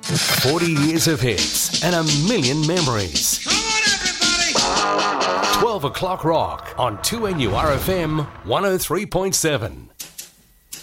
40 years of hits and a million memories. Come on, everybody! 12 o'clock rock on 2NURFM 103.7.